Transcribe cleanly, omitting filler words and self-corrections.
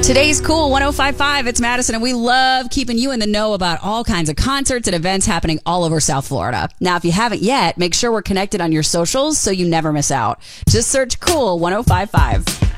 Today's Cool 105.5. It's Madison, and we love keeping you in the know about all kinds of concerts and events happening all over South Florida. Now, if you haven't yet, make sure we're connected on your socials so you never miss out. Just search Cool 105.5.